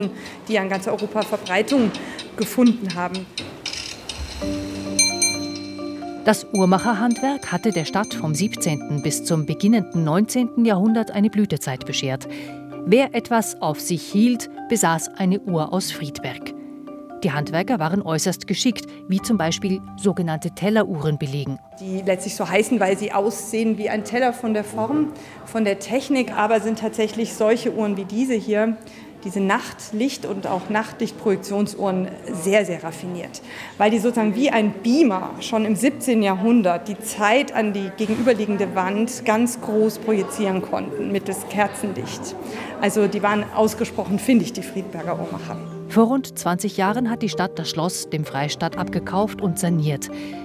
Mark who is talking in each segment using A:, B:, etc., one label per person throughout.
A: die in ganz Europa Verbreitung gefunden haben.
B: Das Uhrmacherhandwerk hatte der Stadt vom 17. bis zum beginnenden 19. Jahrhundert eine Blütezeit beschert. Wer etwas auf sich hielt, besaß eine Uhr aus Friedberg. Die Handwerker waren äußerst geschickt, wie zum Beispiel sogenannte Telleruhren belegen.
A: Die letztlich so heißen, weil sie aussehen wie ein Teller von der Form, von der Technik, aber sind tatsächlich solche Uhren wie diese hier, diese Nachtlicht- und auch Nachtlichtprojektionsuhren, sehr, sehr raffiniert. Weil die sozusagen wie ein Beamer schon im 17. Jahrhundert die Zeit an die gegenüberliegende Wand ganz groß projizieren konnten, mittels Kerzenlicht. Also die waren ausgesprochen findig, die Friedberger Uhrmacher.
B: Vor rund 20 Jahren hat die Stadt das Schloss dem Freistaat abgekauft und saniert.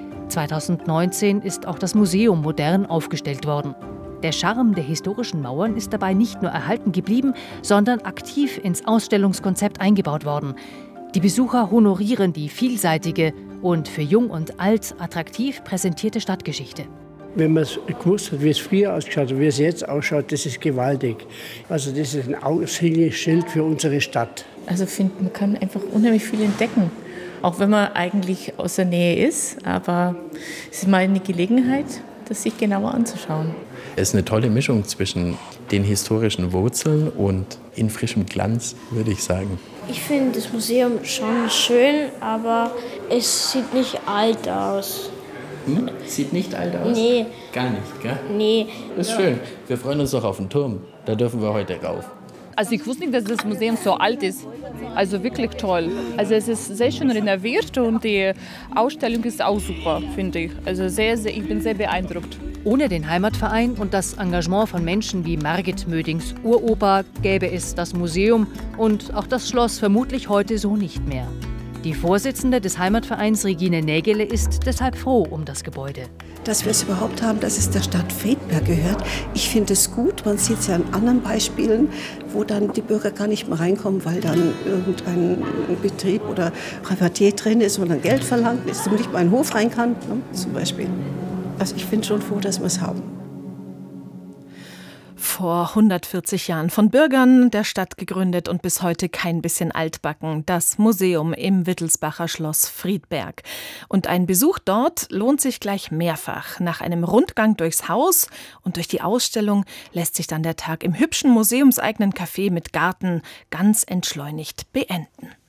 B: 2019 ist auch das Museum modern aufgestellt worden. Der Charme der historischen Mauern ist dabei nicht nur erhalten geblieben, sondern aktiv ins Ausstellungskonzept eingebaut worden. Die Besucher honorieren die vielseitige und für Jung und Alt attraktiv präsentierte Stadtgeschichte.
C: Wenn man gewusst hat, wie es früher ausgeschaut hat, wie es jetzt ausschaut, das ist gewaltig. Also das ist ein Aushängeschild für unsere Stadt.
D: Also ich finde, man kann einfach unheimlich viel entdecken. Auch wenn man eigentlich aus der Nähe ist, aber es ist mal eine Gelegenheit, das sich genauer anzuschauen.
E: Es ist eine tolle Mischung zwischen den historischen Wurzeln und in frischem Glanz, würde ich sagen.
F: Ich finde das Museum schon schön, aber es sieht nicht alt aus.
E: Sieht nicht alt aus?
F: Nee.
E: Gar nicht, gell?
F: Nee.
E: Ist schön. Wir freuen uns doch auf den Turm. Da dürfen wir heute rauf.
G: Also ich wusste nicht, dass das Museum so alt ist. Also wirklich toll. Also es ist sehr schön renoviert und die Ausstellung ist auch super, finde ich. Also ich bin sehr beeindruckt.
B: Ohne den Heimatverein und das Engagement von Menschen wie Margit Mödings Uropa gäbe es das Museum und auch das Schloss vermutlich heute so nicht mehr. Die Vorsitzende des Heimatvereins Regine Nägele ist deshalb froh um das Gebäude.
H: Dass wir es überhaupt haben, dass es der Stadt Friedberg gehört. Ich finde es gut, man sieht es ja an anderen Beispielen, wo dann die Bürger gar nicht mehr reinkommen, weil dann irgendein Betrieb oder Privatier drin ist und dann Geld verlangt, dass man nicht mal in den Hof rein kann, ne, zum Beispiel. Also ich bin schon froh, dass wir es haben.
I: Vor 140 Jahren von Bürgern der Stadt gegründet und bis heute kein bisschen altbacken. Das Museum im Wittelsbacher Schloss Friedberg. Und ein Besuch dort lohnt sich gleich mehrfach. Nach einem Rundgang durchs Haus und durch die Ausstellung lässt sich dann der Tag im hübschen museumseigenen Café mit Garten ganz entschleunigt beenden.